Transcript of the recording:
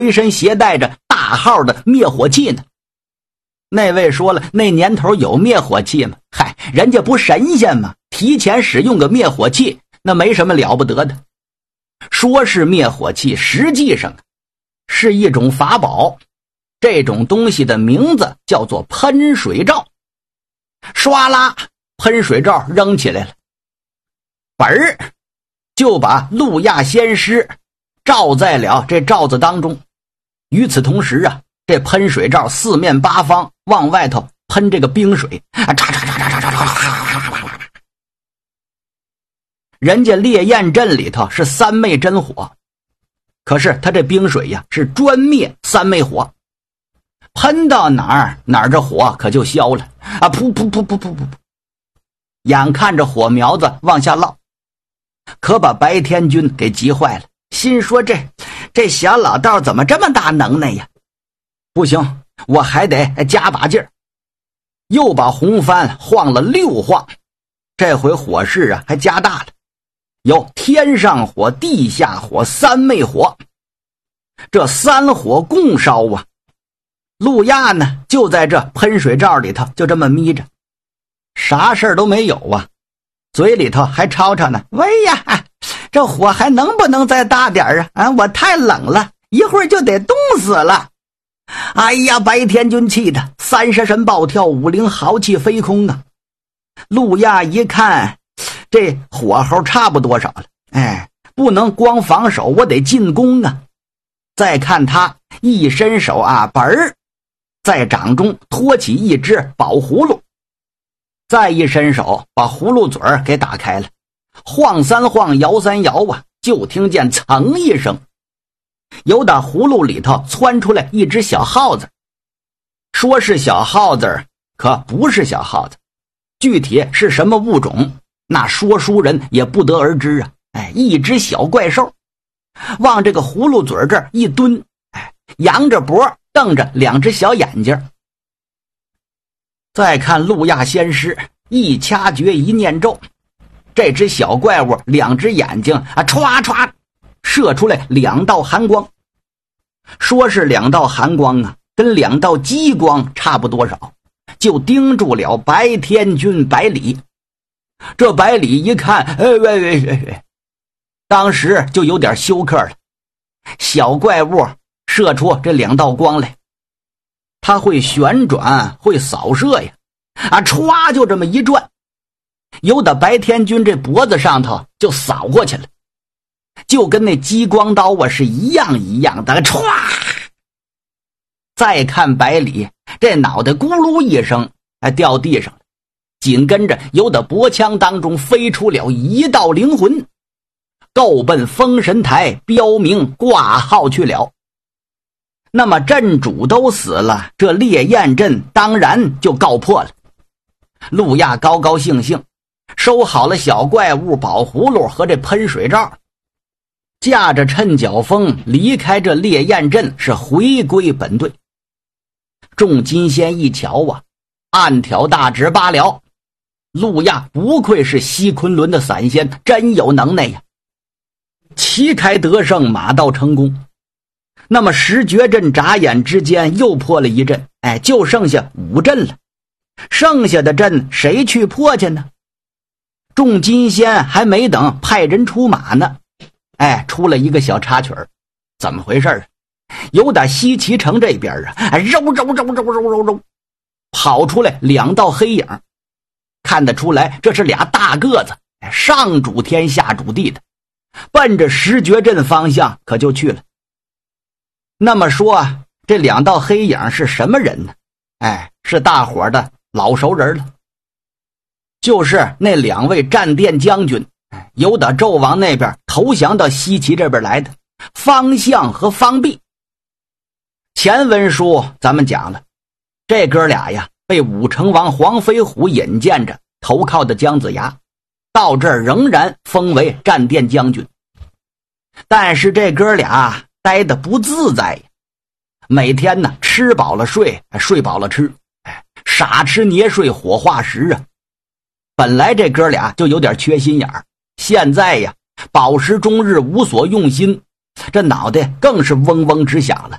随身携带着大号的灭火器呢。那位说了，那年头有灭火器吗？嗨，人家不神仙吗？提前使用个灭火器，那没什么了不得的。说是灭火器，实际上是一种法宝，这种东西的名字叫做喷水罩。唰啦，喷水罩扔起来了，本儿就把路亚仙师罩在了这罩子当中。与此同时啊，这喷水罩四面八方往外头喷这个冰水，人家烈焰阵里头是三昧真火，可是他这冰水呀是专灭三昧火，喷到哪儿这火可就消了啊！噗噗噗噗噗噗，眼看着火苗子往下落，可把白天君给急坏了，心说这小老道怎么这么大能耐呀？不行，我还得加把劲儿。又把红帆晃了6晃，这回火势啊还加大了，有天上火、地下火、三昧火，这3火共烧啊。路亚呢就在这喷水罩里头就这么眯着，啥事儿都没有啊，嘴里头还吵吵呢，喂呀，这火还能不能再大点啊？我太冷了，一会儿就得冻死了。哎呀，白天君气的30神暴跳，50灵豪气飞空啊！路亚一看这火候差不多少了，不能光防守，我得进攻啊！再看他一伸手啊，本儿在掌中托起一只宝葫芦，再一伸手把葫芦嘴给打开了，晃3晃，摇3摇啊，就听见噌一声，由打葫芦里头窜出来一只小耗子。说是小耗子，可不是小耗子，具体是什么物种，那说书人也不得而知啊。一只小怪兽，往这个葫芦嘴这儿一蹲，扬着脖，瞪着2只小眼睛。再看路亚仙师一掐诀一念咒，这只小怪物2只眼睛啊，歘歘射出来2道寒光。说是2道寒光啊，跟2道激光差不多少，就盯住了白天君百里。这百里一看，当时就有点休克了。小怪物射出这2道光来，它会旋转，会扫射呀，歘就这么一转，由打白天君这脖子上头就扫过去了，就跟那激光刀啊是一样的，歘！再看百里，这脑袋咕噜一声掉地上了，紧跟着由打脖腔当中飞出了1道灵魂，够奔封神台标明挂号去了。那么阵主都死了，这烈焰阵当然就告破了。路亚高高兴兴收好了小怪物、宝葫芦和这喷水罩，驾着趁脚风离开这烈焰阵，是回归本队。众金仙一瞧啊，暗挑大指罢了，路亚不愧是西昆仑的散仙，真有能耐呀！旗开得胜，马到成功。那么10绝阵眨眼之间又破了一阵，就剩下5阵了。剩下的阵谁去破去呢？众金仙还没等派人出马呢，出了一个小插曲儿。怎么回事啊？由打西岐城这边啊，肉跑出来2道黑影，看得出来这是俩大个子，上主天下主地的，奔着10绝阵方向可就去了。那么说这2道黑影是什么人呢？是大伙的老熟人了，就是那2位战殿将军，由打纣王那边投降到西岐这边来的方相和方弼。前文书咱们讲了，这哥俩呀被武成王黄飞虎引荐着投靠的姜子牙，到这儿仍然封为战殿将军。但是这哥俩待得不自在呀，每天呢吃饱了睡，睡饱了吃，傻吃捏睡火化食啊。本来这哥俩就有点缺心眼儿，现在呀饱食终日无所用心，这脑袋更是嗡嗡直响了。